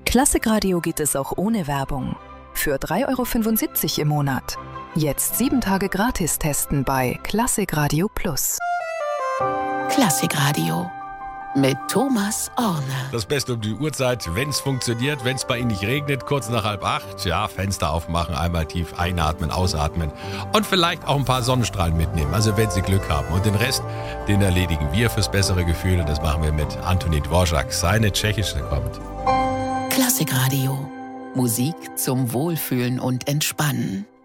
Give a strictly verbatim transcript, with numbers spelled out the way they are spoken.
Klassikradio geht es auch ohne Werbung. Für drei Euro fünfundsiebzig im Monat. Jetzt sieben Tage gratis testen bei Klassikradio Plus. Klassikradio mit Thomas Orne. Das Beste um die Uhrzeit, wenn es funktioniert, wenn es bei Ihnen nicht regnet, kurz nach halb acht, ja, Fenster aufmachen, einmal tief einatmen, ausatmen und vielleicht auch ein paar Sonnenstrahlen mitnehmen, also wenn Sie Glück haben. Und den Rest, den erledigen wir fürs bessere Gefühl und das machen wir mit Antonín Dvořák. Seine tschechische kommt. Klassikradio. Musik zum Wohlfühlen und Entspannen.